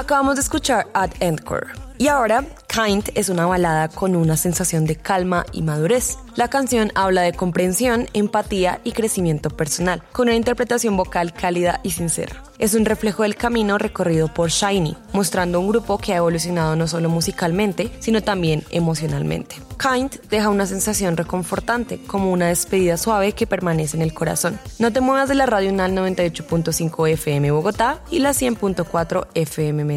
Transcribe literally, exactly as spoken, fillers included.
Acabamos de escuchar At Endcore. Y ahora, Kind es una balada con una sensación de calma y madurez. La canción habla de comprensión, empatía y crecimiento personal, con una interpretación vocal cálida y sincera. Es un reflejo del camino recorrido por Shiny, mostrando un grupo que ha evolucionado no solo musicalmente, sino también emocionalmente. Kind deja una sensación reconfortante, como una despedida suave que permanece en el corazón. No te muevas de la radio UNAL noventa y ocho punto cinco F M Bogotá y la cien punto cuatro F M Medellín.